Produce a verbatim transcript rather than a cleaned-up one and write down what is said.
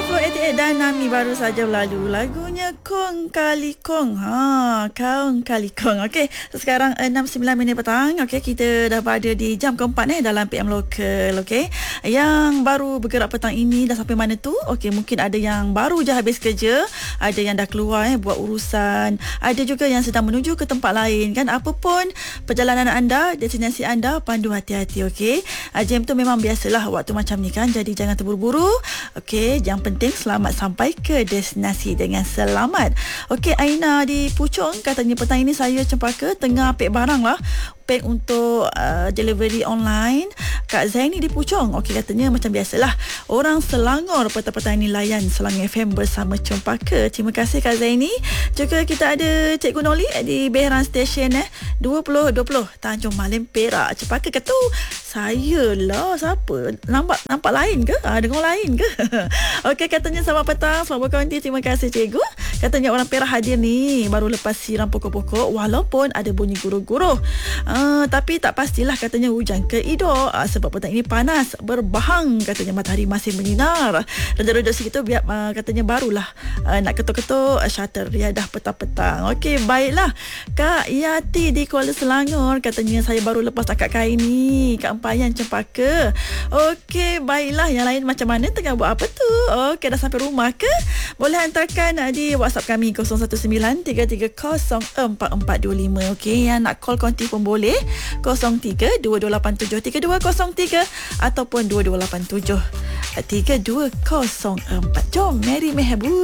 Flow lapan puluh lapan dan Nami baru saja berlalu. Lagunya Kong Kali Kong. Ha, Kong Kali Kong. Okey, sekarang enam sembilan minit petang. Okey, kita dah berada di jam keempat ni dalam P M Local. Okey, yang baru bergerak petang ini dah sampai mana tu? Okey, mungkin ada yang baru je habis kerja, ada yang dah keluar eh buat urusan, ada juga yang sedang menuju ke tempat lain kan. Apapun perjalanan anda, destinasi anda, pandu hati-hati. Okey, jam tu memang biasalah waktu macam ni kan. Jadi jangan terburu-buru. Okey, yang penting selamat sampai ke destinasi dengan selamat. Okey, Aina di Puchong katanya petang ini saya Cempaka tengah pack barang lah, pack untuk uh, delivery online. Kak Zaini di Puchong, okey, katanya macam biasalah orang Selangor petang-petang ini layan Selangor F M bersama Cempaka. Terima kasih Kak Zaini. Juga kita ada Cikgu Noli di Beheran Station eh dua puluh dua puluh Tanjung Malim Perak. Cempaka kata saya lah, siapa? Nampak nampak lain ke? Ah, dengar lain ke? Okey, katanya selamat petang, selamat berkonti. Terima kasih Cikgu. Katanya orang Perak hadir ni baru lepas siram pokok-pokok walaupun ada bunyi guruh-guruh. Uh, tapi tak pastilah katanya hujan ke idok uh, sebab petang ini panas berbahang, katanya matahari masih menyinar. Redak-redak situ biar uh, katanya barulah uh, nak ketuk-ketuk uh, shutter riadah petang-petang. Okey, baiklah. Kak Yati di Kuala Selangor katanya saya baru lepas akad kain ni Kak Payan Cempaka. Okey, baiklah. Yang lain macam mana, tengah buat apa tu? Okey, dah sampai rumah ke? Boleh hantarkan uh, di WhatsApp kami kosong satu sembilan tiga tiga kosong empat empat dua lima. Okey, yang nak call konti pun boleh kosong tiga dua dua lapan tujuh tiga dua kosong tiga ataupun dua dua lapan tujuh tiga dua kosong empat. Jom Mary Mehabu